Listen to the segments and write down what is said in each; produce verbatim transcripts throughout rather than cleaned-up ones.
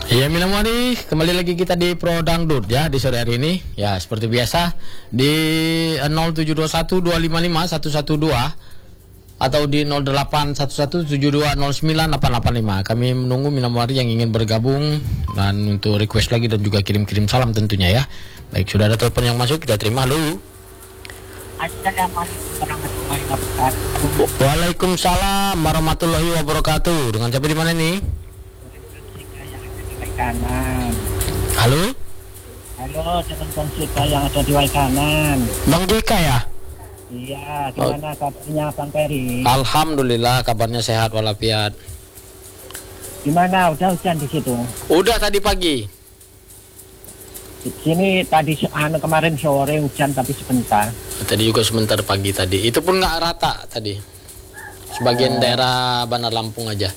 Ya Minamwari, kembali lagi kita di Pro Dangdut ya di sore hari ini. Ya seperti biasa di nol tujuh dua satu dua lima lima satu satu dua atau di nol delapan satu satu tujuh dua nol sembilan delapan delapan lima. Kami menunggu Minamwari yang ingin bergabung dan untuk request lagi dan juga kirim-kirim salam tentunya ya. Baik, sudah ada telepon yang masuk, kita terima. Halo. Assalamualaikum warahmatullahi wabarakatuh. Waalaikumsalam warahmatullahi wabarakatuh. Dengan siapa di mana nih? Kanan. Halo? Halo, dengan Konsita yang ada di Waikanan. Bang Jeka ya? Iya, gimana oh. kabarnya Bang Peri? Alhamdulillah kabarnya sehat walafiat. Gimana, udah hujan di situ? Udah tadi pagi. Di sini tadi anu kemarin sore hujan tapi sebentar. Tadi juga sebentar pagi tadi. Itu pun nggak rata tadi. Sebagian oh. daerah Bandar Lampung aja.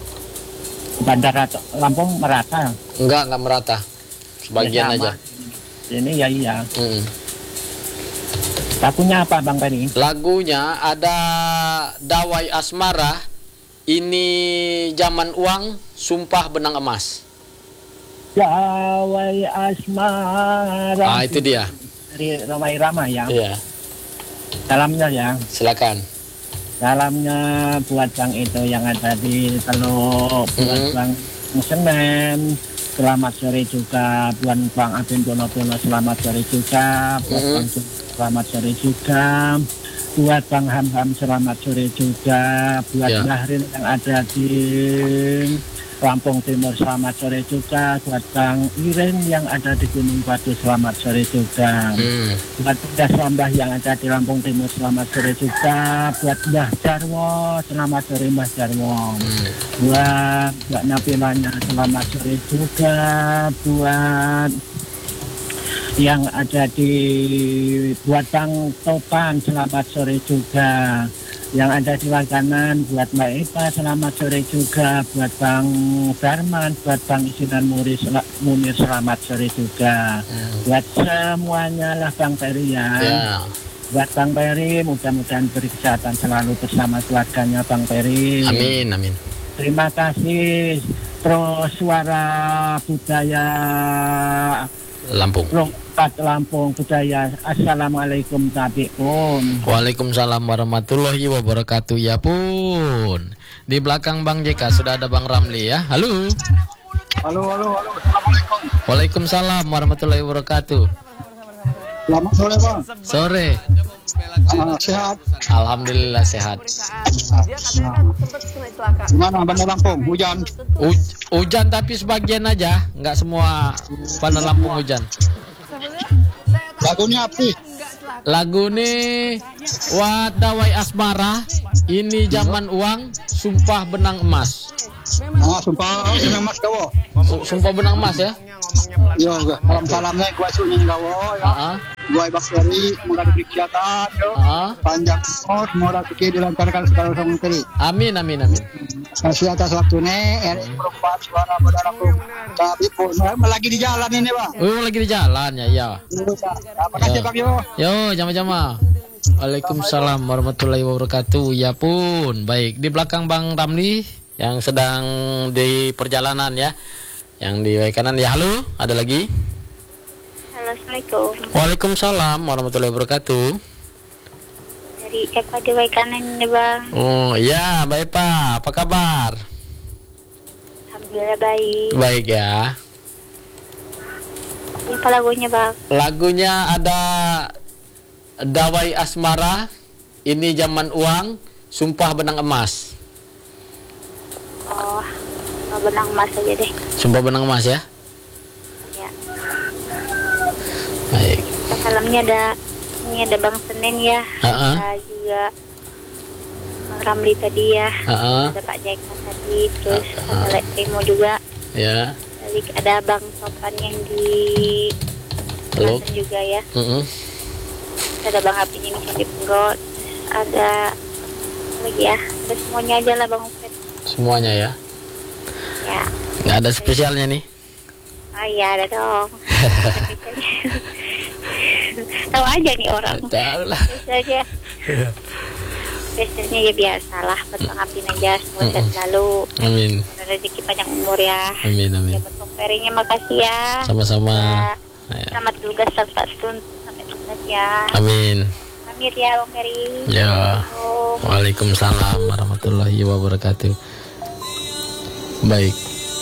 Bandar Lampung merata? Enggak, enggak merata. Sebagian ya, aja. Ini ya iya. Mm. Lagunya apa Bang Peri? Lagunya ada Dawai Asmara, Ini Zaman Uang, Sumpah Benang Emas. Dawai Asmara. Ah, itu dia. Dari Ramai Rama ya? Iya. Salamnya ya. Silakan. Salamnya buat Bang itu yang ada di Teluk, buat mm-hmm. Bang Musenen, selamat sore juga, buat Bang Abin Dono-Dono, selamat sore juga, buat mm-hmm. Bang selamat sore juga, buat Bang Ham-Ham, selamat sore juga, buat yeah. Bahrin yang ada di Lampung Timur, selamat sore juga, buat Bang Iren yang ada di Gunung Batu, selamat sore juga, mm. buat Mbah Sambah yang ada di Lampung Timur, selamat sore juga, buat Mbah Jarwo, selamat sore Mbah Jarwo, mm. buat Mbak Nabilanya, selamat sore juga, buat yang ada di buat Bang Topan, selamat sore juga. Yang ada di Waikanan, buat Mbak Eva, selamat sore juga. Buat Bang Darman, buat Bang Isinan Muri, sel- Munir, selamat sore juga. Hmm. Buat semuanya lah Bang Peri ya. Yeah. Buat Bang Peri, mudah-mudahan beri kesehatan selalu bersama keluarganya Bang Peri. Amin, amin. Terima kasih Pro Suara Budaya Lampung. Pro Lampung Budaya. Assalamualaikum tabiun. Waalaikumsalam warahmatullahi wabarakatuh. Ya pun. Di belakang Bang Jeka sudah ada Bang Ramli ya. Halo. Halo, halo, halo. Assalamualaikum. Waalaikumsalam warahmatullahi wabarakatuh. Selamat sore, Bang. Sore. Uh, sehat. Alhamdulillah sehat. Gimana Bandar Lampung? Hujan? Huj- hujan tapi sebagian aja, nggak semua Bandar Lampung hujan. Lagunya apa? Lagu ini Wadawai Asmara, Ini Zaman Uang, Sumpah Benang Emas. Ah, sumpah benang emas gawo. Sumpah benang emas ya. Yo, salam salamnya gua sunyeng gawo ya. Heeh. Gua Baksari, semoga diberi kesehatan yo. Heeh. Panjang umur, semoga rezeki dilancarkan segala sesuatu. Amin amin amin. Kasih atas waktunya, R S Perempat Suara Bandar Lampung. Tapi pun lagi di jalan ini, Bang. Oh, lagi di jalan ya, ya. Terima kasih, Bang yo. Yo, jama-jama. Waalaikumsalam warahmatullahi wabarakatuh. Ya pun, baik. Di belakang Bang Ramli yang sedang di perjalanan ya, yang di Waikanan ya. Halo, ada lagi? Halo, Assalamualaikum. Waalaikumsalam warahmatullahi wabarakatuh. Dari Eva di Waikanan nih Bang. Oh iya, Mbak Eva, apa kabar? Alhamdulillah baik. Baik ya. Apa lagunya Bang? Lagunya ada Dawai Asmara, Ini Zaman Uang, Sumpah Benang Emas. Oh, benang emas aja deh. Sumpah Benang Emas ya? Ya. Baik. Salamnya ada, ini ada Bang Senen ya. Uh-uh. Ada juga Bang Ramli tadi ya. Uh-uh. Ada Pak Jeka tadi, terus uh-uh. ada Lek Timo juga. Ya. Jadi ada Bang Topan yang di Banten juga ya. Uh-uh. Ada Bang Apin yang di Penggot. Ada lagi ya. Ada semuanya aja lah Bang Upet. Semuanya ya? Ya. Nggak ada spesialnya nih? Oh iya ada dong. Tahu aja nih orang. Tahu lah. Biasanya, biasanya ya biasalah buat Bang Apin aja. Semoga sehat selalu. Amin. Rezeki panjang umur ya. Amin amin. Ya betul Ferry-nya makasih ya. Sama-sama. Ya. Selamat tugas sampai sampai tugas ya. Amin. Pamit ya Bang Ferry. Ya. Waalaikumsalam warahmatullahi wabarakatuh. Baik.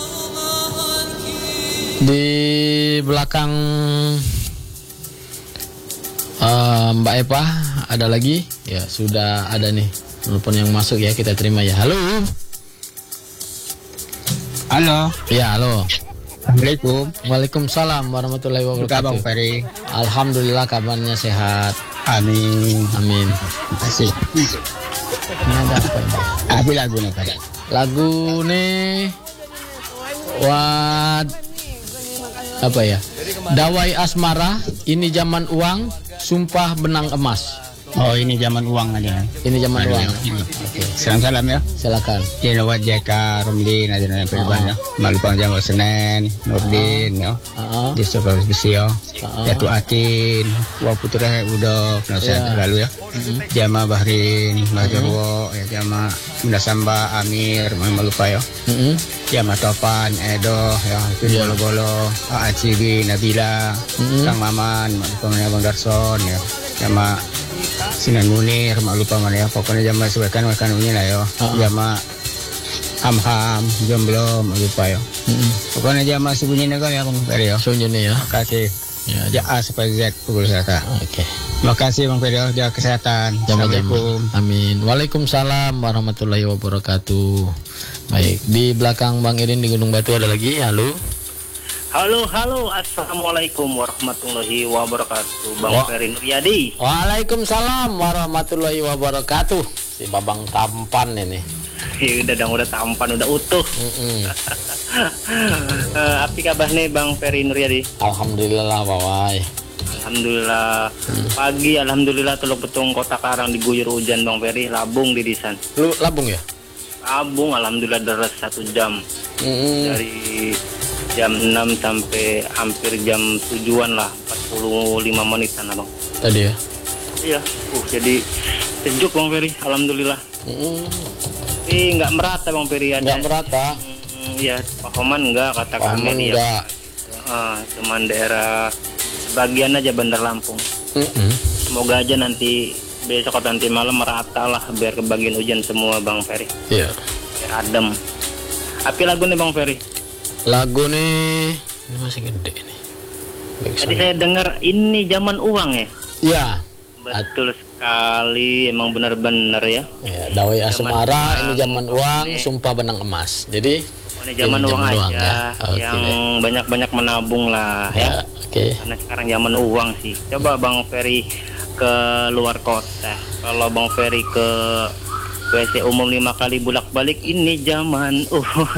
Di belakang uh, Mbak Eva ada lagi? Ya, sudah ada nih telepon yang masuk ya, kita terima ya. Halo. Halo. Ya, halo. Assalamualaikum. Waalaikumsalam warahmatullahi wabarakatuh. Bang Ferry. Alhamdulillah kabarnya sehat. Amin. Amin. Terima kasih. Ini ada apa ini? Apa lagu nih Pak? Lagu nih Wat apa ya? Dawai Asmara, ini zaman uang, sumpah benang emas. Oh ini zaman uang aja. Ini zaman Aduh, uang. ini. Oke, Salam salam ya. silakan. Ya lewat Jeka Romdin aja nih Perban ya. Malupang Jamal Senen, Nurdin ya. Heeh. Di Sobat Besio. Heeh. Jatuh Atin, Wa Putra Udo, nasihat Iya. lalu ya. Jama Bahrin, Mahjarwo, ya Jama Mendasamba Amir, Malupa ya. Heeh. Jama Topan, Edo, ya itu Iya. bolo-bolo, Acibi, Nabila, Mhm. Kang Maman, Malupang Abang Darson ya. Jama Sinan Munir, Malupang ya. Pokoknya jama sebakan makan ini lah ya. Ah. Jama Ham-ham, jomblo, Malupa ya. Heeh. Pokoknya jama sebunyi negara ya Bang Ferry ya. Soalnya nih ya. Kasih. Ya, Ya A sampai Z pukul satu. Oke. Terima kasih Bang Ferry, jaga kesehatan. Jama-jama. Assalamualaikum. Amin. Waalaikumsalam warahmatullahi wabarakatuh. Baik, di belakang Bang Irin di Gunung Batu ada lagi. Halo. Halo, halo, assalamualaikum warahmatullahi wabarakatuh, Bang Wah. Ferry Nuryadi. Waalaikumsalam warahmatullahi wabarakatuh. Si Babang tampan ini. Ya, udah dong, udah tampan, udah utuh. Mm-mm. Eh, Apa kabar nih, Bang Ferry Nuryadi? Alhamdulillah Bawai. Alhamdulillah. Pagi, alhamdulillah teluk betung Kota Karang diguyur hujan, Bang Ferry. Labung di Disan. Lu labung ya? Labung, alhamdulillah deras satu jam Mm-mm. dari jam enam sampai hampir jam tujuan lah, empat puluh lima menitan lah, Bang. Tadi ya. Iya, uh jadi sejuk, Bang Ferry. Alhamdulillah. Mm-mm. Tapi nggak merata, Bang Ferry, ada. Nggak merata. Hmm, ya, Pahoman enggak, kata Pahoman kami enggak. Ah, cuman daerah sebagian aja Bandar Lampung. Mm-mm. Semoga aja nanti besok atau nanti malam merata lah, biar kebagian hujan semua, Bang Ferry. Iya. Biar adem. Api lagu nih, Bang Ferry. Lagu nih ini masih gede nih. Baik, Tadi sorry. saya dengar ini zaman uang ya. Iya. Betul sekali, emang benar-benar ya. Ya, Dawai Asmara, uang, ini zaman uang, ini. sumpah benang emas. Jadi Ini zaman ini uang zaman aja, uang ya. Oke yang deh. banyak-banyak menabung lah Ya, ya. oke. Karena sekarang zaman uang sih. Coba Bang Ferry ke luar kota. Kalau Bang Ferry ke W C umum lima kali bolak-balik, ini zaman uang.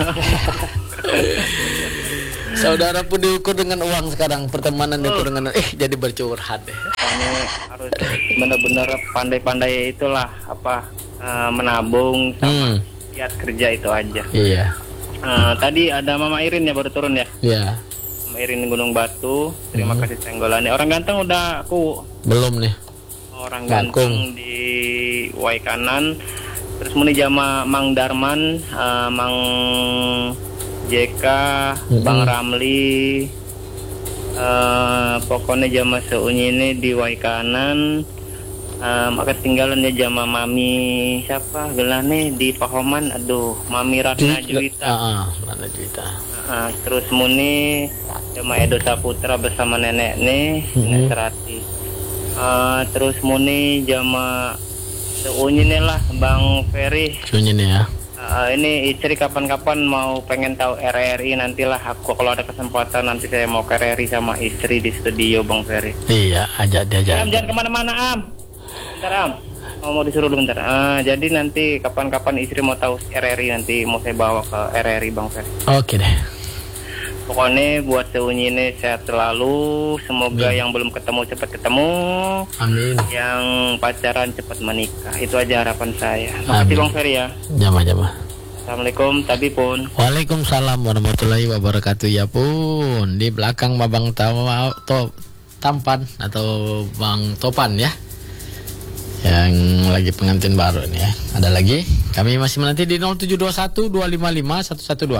Saudara pun diukur dengan uang sekarang, pertemanan diukur dengan eh jadi bercurhat deh. Makanya harus benar-benar pandai-pandai itulah apa eh, menabung sama Hmm. giat kerja itu aja. Iya. Eh, tadi ada Mama Irin ya baru turun ya. Iya. Mama Irin Gunung Batu. Terima Hmm. kasih Tenggolannya. Orang ganteng udah aku. Belum nih. Orang Ngangkung. ganteng di Wai kanan. Terus muni jama Mang Darman, eh, Mang J K, Mm-mm. Bang Ramli, eh, pokoknya jama seunyi ini di Wai kanan. Eh, maka ketinggalan ya jama Mami siapa gelane di Pahoman, aduh Mami Ratna Juwita. Ah, ah, Ratna Juwita. Eh, terus muni jama Edo Saputra bersama nenek nih, Mm-mm. Nenek Serati. Eh, terus muni jama seunyi nih lah Bang Ferry. Sunyi nih ya. Uh, ini istri kapan-kapan mau pengen tahu R R I, nantilah aku kalau ada kesempatan nanti saya mau ke R R I sama istri di studio Bang Ferry. Iya, ajak dia aja. Am, jangan kemana-mana Am. Bentar Am. Oh, mau disuruh dulu bentar. Uh, jadi nanti kapan-kapan istri mau tahu R R I, nanti mau saya bawa ke R R I Bang Ferry. Oke deh. Pokoknya buat seunyi ini sehat selalu. Semoga Amin. yang belum ketemu cepat ketemu. Amin. Yang pacaran cepat menikah. Itu aja harapan saya. Amin. Makasih Bang Ferry ya. Jama-jama. Assalamualaikum, tapi pun. Waalaikumsalam warahmatullahi wabarakatuh. Ya pun di belakang Babang Tawa to, Tampan atau Bang Topan ya, yang lagi pengantin baru nih ya. Ada lagi? Kami masih menanti di nol tujuh dua satu dua lima lima satu satu dua.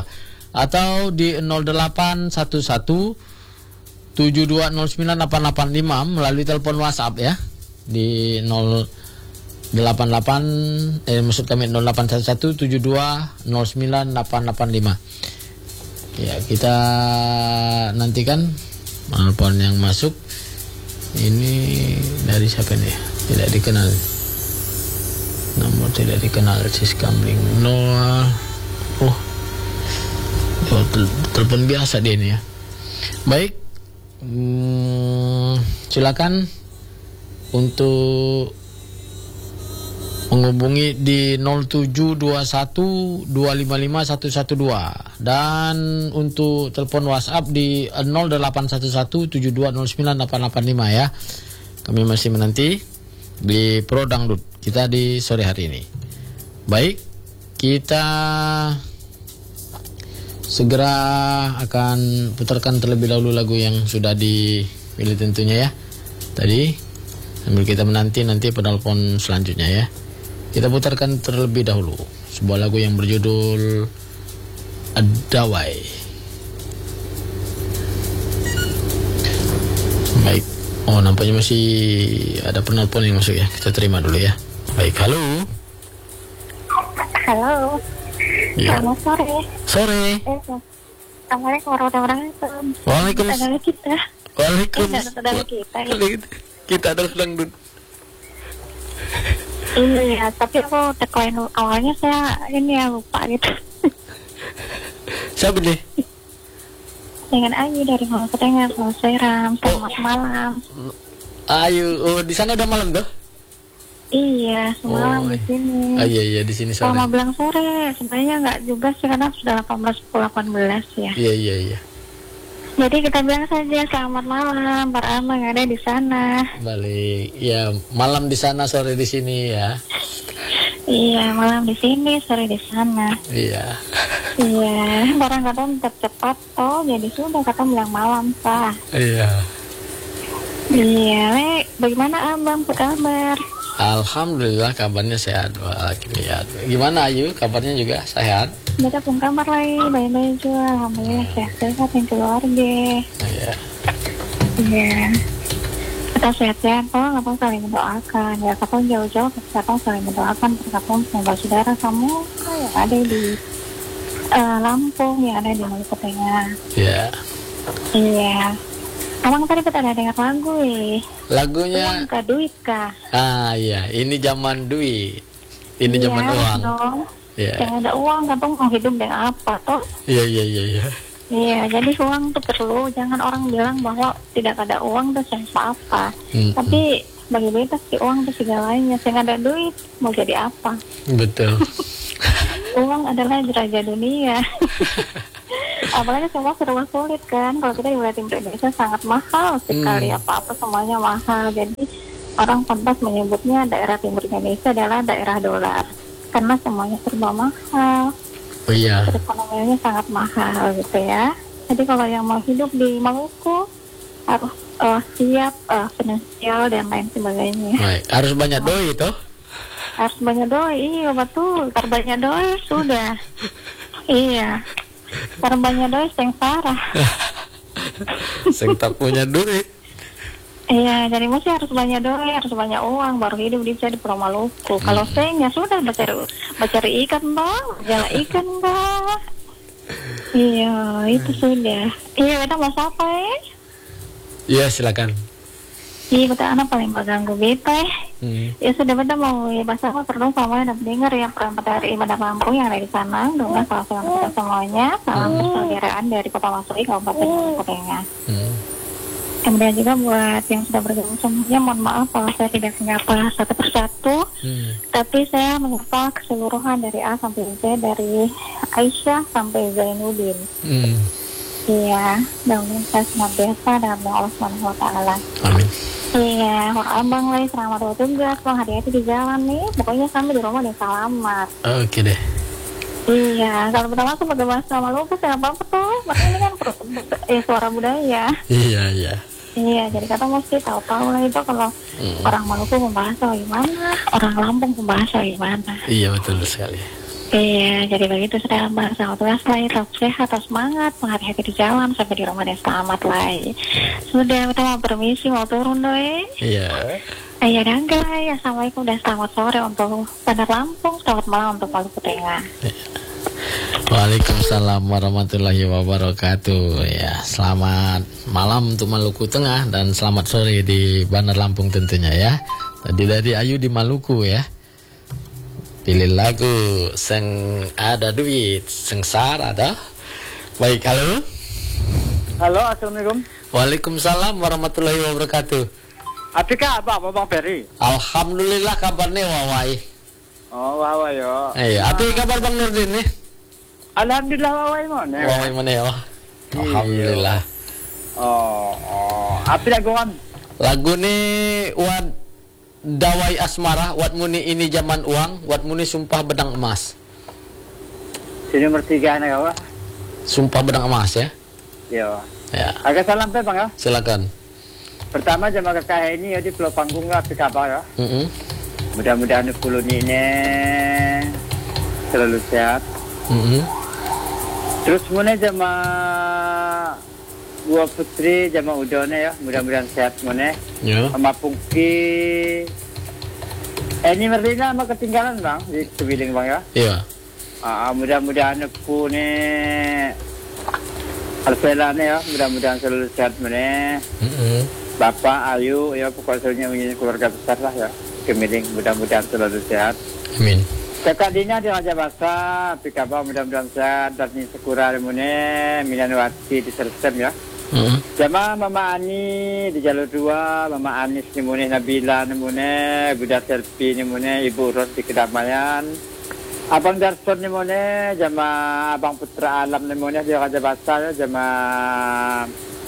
atau di nol delapan satu satu tujuh dua nol sembilan delapan delapan lima melalui telepon WhatsApp ya di nol delapan delapan eh maksud kami nol delapan satu satu tujuh dua nol sembilan delapan delapan lima. Ya, kita nantikan telepon yang masuk. Ini dari siapa nih? Tidak dikenal. Nomor tidak dikenal, Siskamling Noah. Oh. Oh, tel- telepon biasa dia ini ya. Baik. Hmm, silakan untuk menghubungi di nol tujuh dua satu dua lima lima satu satu dua dan untuk telepon WhatsApp di nol delapan satu satu tujuh dua nol sembilan delapan delapan lima ya. Kami masih menanti di Pro Dangdut kita di sore hari ini. Baik, kita segera akan putarkan terlebih dahulu lagu yang sudah dipilih tentunya ya. Tadi sambil kita menanti nanti penelpon selanjutnya ya. Kita putarkan terlebih dahulu sebuah lagu yang berjudul Adawai. Baik. Oh, nampaknya masih ada penelpon yang masuk ya. Kita terima dulu ya. Baik, halo. Halo. Ya. Selamat sore. Sore. Eh, Assalamualaikum warahmatullahi wabarakatuh. Waalaikumsalam. Saudara kita. Waalaikumsalam. Saudara kita. Ya. Kita adalah dangdut. Iya, tapi aku tagline awalnya saya ini ya lupa gitu. Siapa nih? Dengan Ayu dari Malang Ketengah, Pulau Seram. Selamat malam. Ayu, oh di sana udah malam tuh? Iya, semalam Oh, di sini. Ah iya iya di sini sore. Sama bilang sore, sebenarnya nggak juga sih karena sudah delapan belas pukul delapan belas ya. Iya iya iya. Jadi kita bilang saja selamat malam para abang yang ada di sana. Balik. Ya, malam di sana, sore di sini ya. Iya, malam di sini, sore di sana. Iya. Iya, barang kata tetap cepat toh, jadi sudah kata bilang malam sah. Iya. Iya, Le, bagaimana abang, apa kabar? Alhamdulillah kabarnya sehat. Waalaikumsalam. Gimana Ayu? Kabarnya juga sehat? Baca pun kabar lagi, baik-baik juga. Alhamdulillah sehat-sehat yang keluarga. Iya. Iya. Kita sehat-sehat, kalau nggak apa saling mendoakan. Ya, kapal jauh-jauh, kita saling mendoakan. Kapal semoga saudara kamu yang ada di uh, Lampung, yang ada di Maluku Tengah. Iya. Iya. Abang tadi kita ada dengar lagu ya. Lagunya Uang kah, duit kah? ah iya, ini zaman duit. Ini Iya, zaman uang. dong. Iya. Yang ada uang kan tuh mau hidup dengan apa toh? Iya iya iya iya. Iya, jadi uang tuh perlu. Jangan orang bilang bahwa tidak ada uang tuh apa-apa. Hmm, Tapi bagi beta sih uang tuh segalanya. Yang ada duit mau jadi apa? betul. Uang adalah raja dunia. Apalagi semua serba sulit kan. Kalau kita di wilayah Indonesia sangat mahal sekali, Hmm. apa-apa semuanya mahal. Jadi orang pantas menyebutnya daerah timur Indonesia adalah daerah dolar karena semuanya serba mahal. Oh iya. Perekonomiannya sangat mahal gitu ya. Jadi kalau yang mau hidup di Maluku harus uh, siap uh, finansial dan lain sebagainya. Baik. Harus banyak doi toh? Harus banyak doi, iya betul. Terbanyak doi sudah. Iya. Terbanyak doi yang parah. Sing tak punya duit. Iya, jadi mesti harus banyak doi, harus banyak uang baru hidup bisa di Pulau Maluku. Hmm. Kalau seng ya sudah mencari mencari ikan dong, jalan ikan dong. Iya, itu sudah. Iya, kita mau apa ya? Iya, silakan. Iya, kita anak paling mengganggu beta ya. Hmm. Ya sudah, beta mau ya bahasa apa perlu sama dan dengar yang perempat dari Ibadah Lampung yang ada di sana. Dengan salah satu kita semuanya, salam persaudaraan dari Kota Masui, Kabupaten Maluku Tengah. Hmm. Kemudian juga buat yang sudah bergabung semuanya, mohon maaf kalau saya tidak menyapa satu persatu, hmm. tapi saya menyapa keseluruhan dari A sampai Z, dari Aisyah sampai Zainuddin. Hmm. Iya, dan saya senantiasa dalam Allah subhanahu wa taala. Amin. Iya, abang lagi selamat bertugas, bang, hati-hati di jalan nih. Pokoknya sampai di rumah dan selamat. Oke deh. Iya, kalau pertama aku pakai bahasa Maluku saya apa-apa tuh, makanya ini kan eh, suara budaya. Iya, iya. Iya, jadi kata mesti tahu-tahu lah itu kalau hmm. orang Maluku membahasa gimana, orang Lampung membahasa gimana. Iya, betul sekali. Iya, jadi begitu sudah Bang. Selamat tugas lah, tetap sehat, tetap semangat, menghati-hati di jalan sampai di rumah dan selamat lah. Sudah, kita mau permisi, mau turun doi. Iya. Iya, dan guys, assalamualaikum dan selamat sore untuk Bandar Lampung, selamat malam untuk Maluku Tengah. Waalaikumsalam warahmatullahi wabarakatuh. Ya, selamat malam untuk Maluku Tengah dan selamat sore di Bandar Lampung tentunya ya. Tadi dari Ayu di Maluku ya. Pilih lagu Seng Ada Duit, Sengsara ada. Baik, halo. Halo, assalamualaikum. Waalaikumsalam warahmatullahi wabarakatuh. Apakah apa Bang Ferry? Alhamdulillah kabarnya wawai. Oh, wawai yo. Eh, apa kabar Bang Nurdin nih? Alhamdulillah wawai mana? Wawai mana ya? Alhamdulillah. Oh, oh. Apa lagu kan? Lagu nih Wad Dawai Asmara, Wat Muni Ini Zaman Uang, Wat Muni Sumpah Bedang Emas. Sini nomor tiga nih kau. Sumpah Bedang Emas ya? Yo. Ya. Agak salam teh Bang ya. Silakan. Pertama jam kakak ini ya di Pulau Panggung lah apa kabar ya. Mm -hmm. Mudah-mudahan puluh ini selalu sehat. Mm -hmm. Terus mana jama dua putri jama udone ya, mudah-mudahan sehat mana. Ya. Sama Pungki. Eh, ini Merlina sama ketinggalan Bang di Kebiling Bang ya. Iya. Ah, mudah-mudahan aku nih Alfela nih ya, mudah-mudahan selalu sehat mana. Mm -hmm. Bapak Ayu ya pokoknya ingin keluarga besar lah ya. Kebiling mudah-mudahan selalu sehat. Amin. Kakak Dina di Raja Basa, Pikabah mudah-mudahan sehat dan ini sekura mune Minanwati di Sersem ya. Mm -hmm. Jamaah Mama Ani di Jalur dua, Mama Anis ni mune, Nabila ni mune, Budak Selfie ni mune, Ibu Ros di Kedamaian, Abang Darson ni mune, jamaah Abang Putra Alam ni mune di Raja Basa ya, jamaah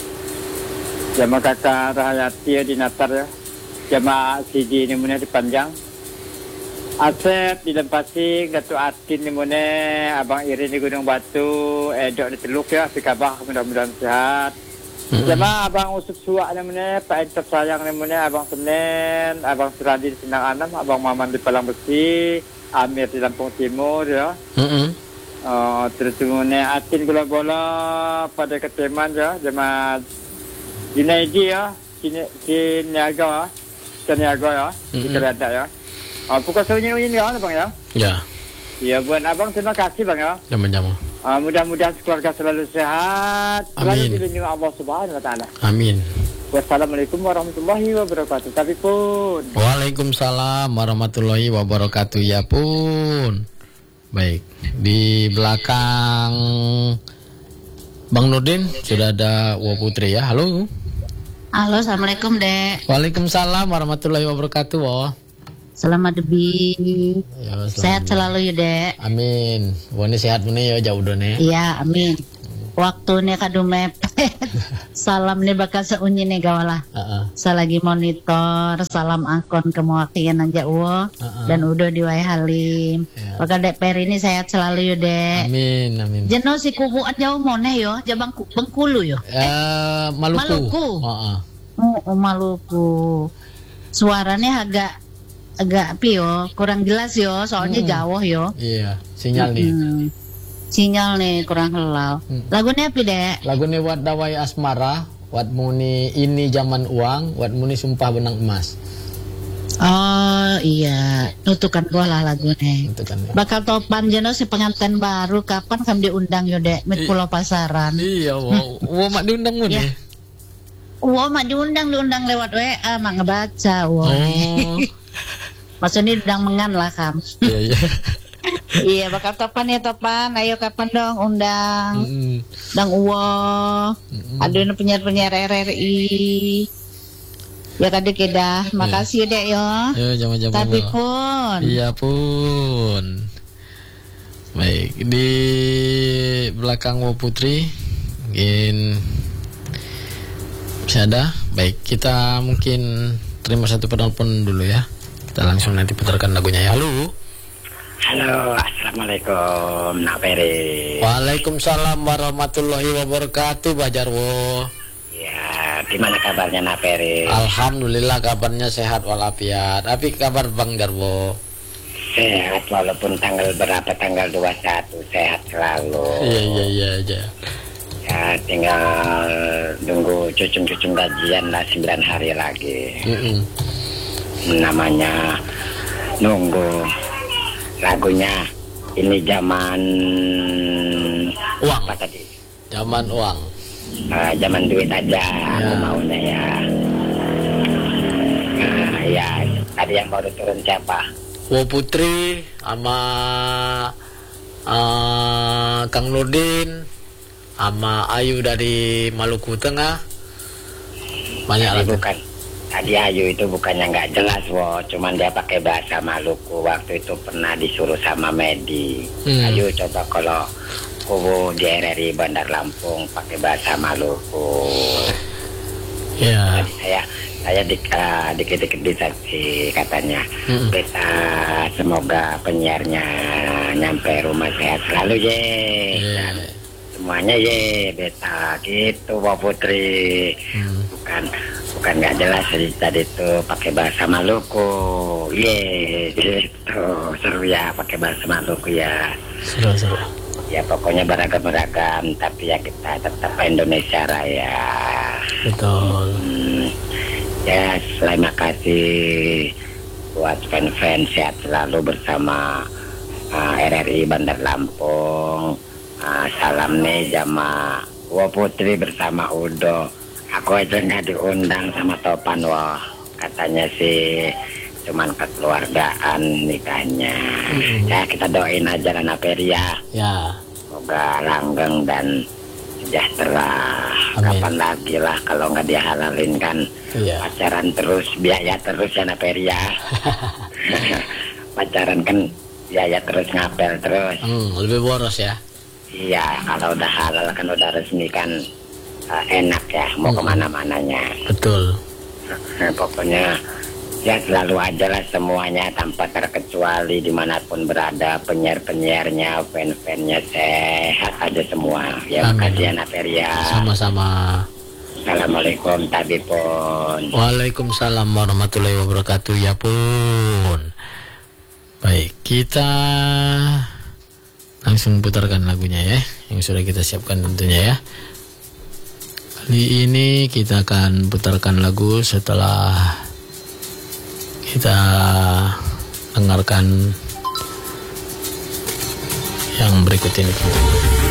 jamaah Kakak Rahayati di Natar ya, jamaah C D ni mune di Panjang, Asep di Lempasing, Datuk Atin ni mune, Abang Irin di Gunung Batu, Edok di Teluk ya, Pikabah mudah-mudahan sehat. Mm-hmm. Jemaah Abang Usup Suak ni mune, Pak Entep Sayang ni mune, Abang Senen, Abang Suradi di Sindang Anam, Abang Maman di Palang Besi, Amir di Lampung Timur ya. Mm -hmm. Uh, terus mune Atin Gula Bola pada Keteman ya, jemaah Junaidi ya, Siniaga, Siniaga ya, Mm-hmm. di Keradak ya. Uh, pukul sunyi-sunyi ya Bang ya. Ya. Ya buat Abang terima kasih Bang ya. Jaman-jaman. Uh, mudah-mudahan keluarga selalu sehat, selalu Amin. dilindungi Allah Subhanahu wa taala. Amin. Wassalamualaikum warahmatullahi wabarakatuh. Tapi pun. Waalaikumsalam warahmatullahi wabarakatuh. Ya pun. Baik. Di belakang Bang Nurdin sudah ada Wa Putri ya. Halo. Halo, assalamualaikum Dek. Waalaikumsalam warahmatullahi wabarakatuh. Wah. Selamat debi. Ya, Sehat selalu ya Dek. Amin. Wani sehat punya ya jauh done. Iya, amin. Waktu nih kadu mepet. Salam nih bakal seunyi nih gawalah. Uh-uh. Saya lagi monitor. Salam akun kemuakian aja uwo. Uh-uh. Dan udah diwai Halim. Ya. Bakal Dek Peri ini sehat selalu ya Dek. Amin, amin. Jenuh si kubuan jauh moneh yo. Jabang Bengkulu yo. Eh, Maluku. Maluku. Uh-uh. Oh, oh, Maluku. Suaranya agak agak pio, kurang jelas yo, soalnya Hmm. jauh yo. Iya, sinyal nih. Hmm. Sinyal nih kurang helau. Hmm. Lagunya apa Dek? Lagu ini Wat Dawai Asmara, Wat Muni Ini Zaman Uang, Wat Muni Sumpah Benang Emas. Oh iya, nutukan gua lah lagunya. Itu kan. Ya. Bakal topan jeno si pengantin baru kapan kami diundang yo Dek, mit Pulau Pasaran. Iya, wow. Wow, mak diundang mun Ya. ya. Wah, mak diundang diundang lewat W A, mak ngebaca. Wah. Oh. Maksudnya diundang mengan lah kam. Iya, iya. Iya, bakal topan ya topan. Ayo kapan dong undang. Mm-mm. Dang uwo. Mm-mm. Aduh penyiar-penyiar R R I. Ya kadek kedah. Makasih Dek yo. Ayo jam-jam. Tapi pun. Iya pun. Baik, di belakang Wa Putri mungkin bisa ada. Baik, kita mungkin terima satu penelpon dulu ya. Kita langsung nanti putarkan lagunya ya. Halo. Halo, assalamualaikum, Nak Peri. Waalaikumsalam warahmatullahi wabarakatuh, Pak Jarwo. Ya, gimana kabarnya Nak Peri? Alhamdulillah kabarnya sehat walafiat. Tapi kabar Bang Jarwo? Sehat walaupun tanggal berapa, tanggal dua puluh satu, sehat selalu. Iya iya iya aja. Ya tinggal tunggu cucung-cucung gajian lah sembilan hari lagi. Mm-mm. Namanya nunggu. Lagunya ini zaman Uang. apa tadi? Zaman uang. Uh, zaman duit aja aku maunya ya. Nah, ya tadi yang baru turun siapa? Wo Putri sama uh, Kang Nurdin sama Ayu dari Maluku Tengah. Banyak Tadi lagi. bukan. Tadi Ayu itu bukannya nggak jelas, wo. Cuman dia pakai bahasa Maluku. Waktu itu pernah disuruh sama Medi. Hmm. Ayu coba kalau kubu di R R I Bandar Lampung pakai bahasa Maluku. Ya. Tadi saya saya di, uh, dikit-dikit disaksi katanya. Mm-mm. Beta semoga penyiarnya nyampe rumah sehat selalu ye. Yeah. Dan semuanya ye beta gitu, Wo Putri. Hmm. Bukan bukan nggak jelas tadi tadi tuh pakai bahasa Maluku. Ye gitu seru ya pakai bahasa Maluku ya. Seru-seru. Ya pokoknya beragam-beragam tapi ya kita tetap Indonesia Raya. Betul. Hmm, ya terima kasih buat fan-fan, sehat selalu bersama uh, R R I Bandar Lampung. Uh, salam nih sama Wo Putri bersama Udo. Aku aja nggak diundang sama Topan, wah katanya sih cuman kekeluargaan nikahnya. Mm-hmm. Ya kita doain aja Nana Peria. Ya. Semoga langgeng dan sejahtera. Amin. Kapan lagi lah kalau nggak dihalalin kan. Iya. Pacaran terus, biaya terus ya Naperia. Pacaran kan biaya terus, ngapel terus. Hmm, lebih boros ya. Iya, kalau udah halal kan udah resmi kan uh, enak ya mau Hmm. kemana-mananya. Betul. Nah, pokoknya ya selalu aja lah semuanya tanpa terkecuali dimanapun berada, penyiar-penyiarnya, fan-fannya sehat aja semua. Ya Amin. makasih ya Naperia. Sama-sama. Assalamualaikum tabipun. Waalaikumsalam warahmatullahi wabarakatuh. Ya pun. Baik, kita langsung putarkan lagunya ya, yang sudah kita siapkan tentunya ya. Kali ini kita akan putarkan lagu setelah kita dengarkan yang berikut ini.